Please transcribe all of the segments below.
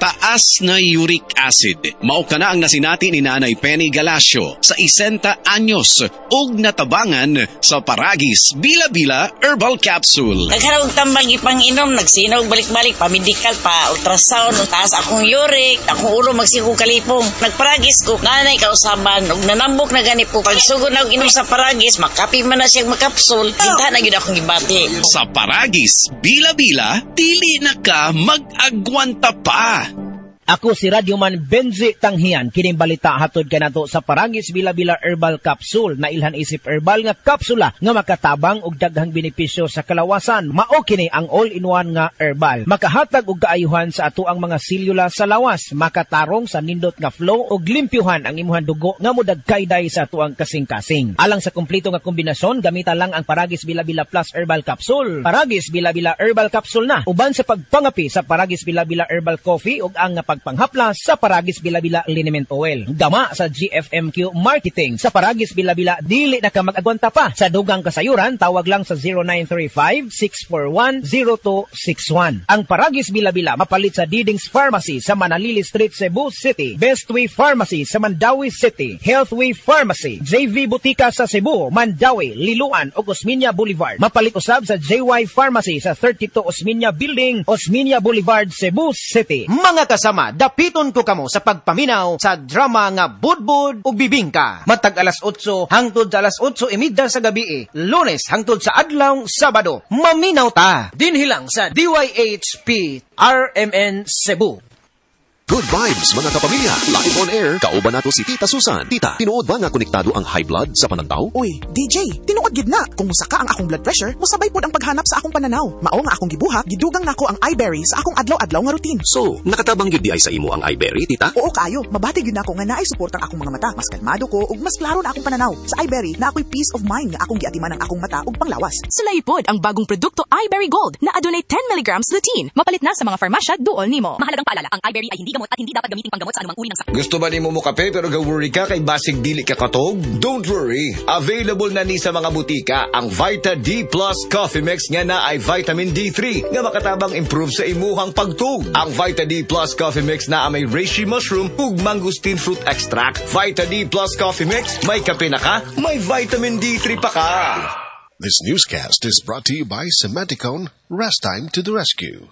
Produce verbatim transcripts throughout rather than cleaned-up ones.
Mataas na uric acid. Mao kana ang nasinati ni Nanay Penny Galasio sa isenta anyos ug natabangan sa Paragis Bila-Bila Herbal Capsule. Nagkaroon tambang ipang-inom, nagsinog balik-balik, pa-medical, pa-ultrasound, taas akong uric, akong ulo magsiku kalipong. Nagparagis ko, nanay kausaban, ug nanambok na gani po. Pagsugod na inom sa Paragis, makapi man na siyang makapsul, hinta na yun akong gibati. Sa Paragis Bila-Bila, dili na ka mag-agwanta pa. Ako si Radyoman Benji Tanghian, kining balita hatod kanato sa Paragis Bila-Bila Herbal Capsule na ilhan isip herbal nga kapsula nga makatabang og daghang benepisyo sa kalawasan. Mao kini ang all-in-one nga herbal. Makahatag og kaayuhan sa ato ang mga selula sa lawas, makatarong sa nindot nga flow og limpyuhan ang imuhang dugo nga modagkayday sa ato ang kasing-kasing. Alang sa kumpleto nga kombinasyon, gamita lang ang Paragis Bila-Bila Plus Herbal Capsule. Paragis Bila-Bila Herbal Capsule na uban sa pagpangapi sa Paragis Bila-Bila Herbal Coffee ug ang nga panghaplas sa Paragis Bila-Bila Liniment Oil. Gama sa G F M Q Marketing. Sa Paragis Bila-Bila, dili na ka mag-agwanta pa. Sa dugang kasayuran, tawag lang sa zero nine three five, six four one, zero two six one. Ang Paragis Bila-Bila mapalit sa Diding's Pharmacy sa Manalili Street, Cebu City. Bestway Pharmacy sa Mandawi City. Healthway Pharmacy, J V Butika sa Cebu, Mandawi, Liloan o Osmeña Boulevard. Mapalit usab sa J Y Pharmacy sa thirty-two Osmeña Building, Osmeña Boulevard, Cebu City. Mga kasama, dapiton ko kamo sa pagpaminaw sa drama nga Budbud ug Bibingka. Matag alas otso hangtod sa alas otso imida sa gabi, eh. Lunes hangtod sa adlaw Sabado. Maminaw ta. Dinhilang sa D Y H P R M N Cebu. Good vibes, mga kapamilya. Live on air, kauban nato si Tita Susan. Tita, tinuod ba nga konektado ang high blood sa pananaw? Uy, D J, tinuod gid na. Kung musaka ang akong blood pressure, musabay pod ang paghanap sa akong pananaw. Mao nga akong gibuhat, gidugang nako ang iBerry sa akong adlaw-adlaw nga routine. So, nakatabang gyud di ay sa imo ang iBerry, Tita? Oo kayo, mabati gyud nako nga naay suportang akong mga mata. Mas kalmado ko ug mas klaro na akong pananaw. Sa iBerry, na ako'y peace of mind nga akong giatiman ang akong mata ug panglawas. Sulay pod ang bagong produkto iBerry Gold na adunay ten milligrams lutein. Mapalit na sa mga farmasya duol nimo. Mahalagang paalala, ang iBerry ay hindi gamot at hindi dapat gamitin panggamot sa anumang uri ng sakit. Gusto ba nimo mo kape pero ga-worry ka kay basig dili ka katog? Don't worry. Available na ni sa mga butika ang Vita D Plus Coffee Mix nga na ay vitamin D three nga makatabang improve sa imuhang pagtug. Ang Vita D Plus Coffee Mix na may reishi mushroom ug mangosteen fruit extract. Vita D Plus Coffee Mix, may kape na ka, may vitamin D three pa ka. This newscast is brought to you by Cementicone. Rest time to the rescue.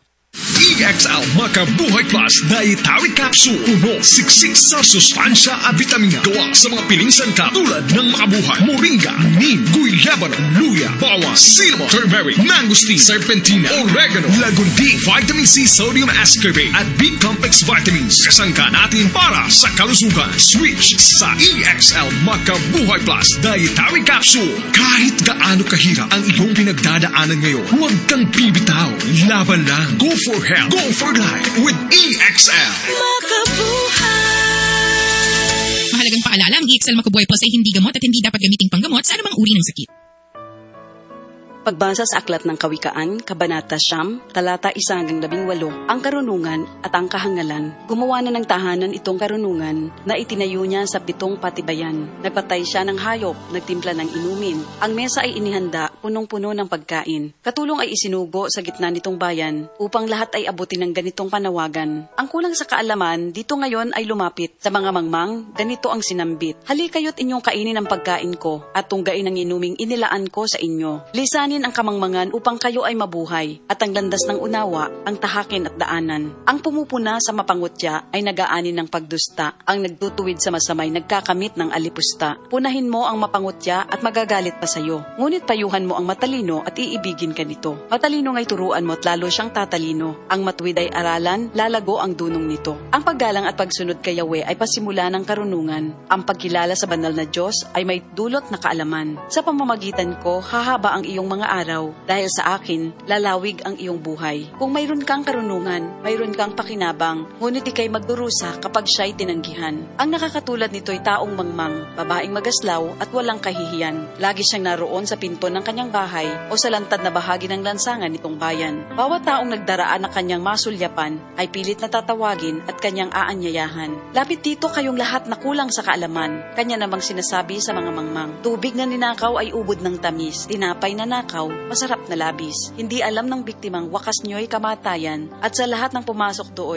E X L Makabuhay Plus Dietary Capsule. Puno, siksik sa sustansya at vitamina. Gawa sa mga piling sangkap tulad ng makabuhay, moringa, neem, guyabano, luya, bawang, cinnamon, turmeric, mangosteen, serpentina, oregano, lagundi, vitamin C, sodium ascorbate at B-complex vitamins. Kasangka natin para sa kalusugan. Switch sa E X L Makabuhay Plus Dietary Capsule. Kahit gaano kahirap ang iyong pinagdadaanan ngayon, huwag kang bibitaw. Laban lang. Go for health. Go for life with E X L. Makabuhay! Mahalagang paalala, ang E X L Makabuhay Plus ay hindi gamot at hindi dapat gamiting panggamot sa anumang uri ng sakit. Pagbasa sa Aklat ng Kawikaan, Kabanata Siyam, talata isa hanggang labing walo, ang karunungan at ang kahangalan. Gumawa na ng tahanan itong karunungan na itinayo niya sa pitong patibayan. Nagpatay siya ng hayop, nagtimpla ng inumin. Ang mesa ay inihanda, punong-puno ng pagkain. Katulong ay isinugo sa gitna nitong bayan upang lahat ay abutin ng ganitong panawagan. Ang kulang sa kaalaman, dito ngayon ay lumapit. Sa mga mangmang, ganito ang sinambit. Hali kayo't inyong kainin ang pagkain ko at tunggain ang inuming inilaan ko sa inyo. Lisanin ang kamangmangan upang kayo ay mabuhay, at ang landas ng unawa, ang tahakin at daanan. Ang pumupuna sa mapangutya ay nag-aanin ng pagdusta, ang nagtutuwid sa masamay nagkakamit ng alipusta. Punahin mo ang mapangutya at magagalit pa sayo. Ngunit payuhan mo ang matalino at iibigin ka nito. Matalino nga'y turuan mo at lalo siyang tatalino. Ang matuwid ay aralan, lalago ang dunong nito. Ang paggalang at pagsunod kay Yahweh ay pasimula ng karunungan. Ang pagkilala sa banal na Diyos ay may dulot na kaalaman. Sa pamamagitan ko, hahaba ang iyong mga araw, dahil sa akin, lalawig ang iyong buhay. Kung mayroon kang karunungan, mayroon kang pakinabang, ngunit ikay magdurusa kapag siya'y tinanggihan. Ang nakakatulad nito ay taong mangmang, babaeng magaslaw at walang kahihiyan. Lagi siyang naroon sa pinto ng kanyang bahay o sa lantad na bahagi ng lansangan nitong bayan. Bawat taong nagdaraan na kanyang masulyapan ay pilit na tatawagin at kanyang aanyayahan. Lapit dito kayong lahat na kulang sa kaalaman. Kanya namang sinasabi sa mga mangmang, tubig na ninakaw ay ubod ng tamis, tinapay na nakaw, masarap na labis. Hindi alam ng biktimang wakas niyo'y kamatayan at sa lahat ng pumasok doon